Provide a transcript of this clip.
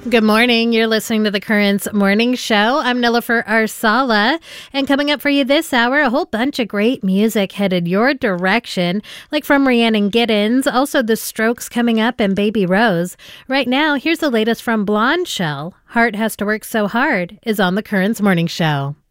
Good morning. You're listening to the Currents Morning Show. I'm Nilofer Arsala. And coming up for you this hour, a whole bunch of great music headed your direction, like from Rhiannon Giddens, also The Strokes coming up, and Baby Rose. Right now, here's the latest from Blonde Shell. Heart Has to Work So Hard is on the Currents Morning Show.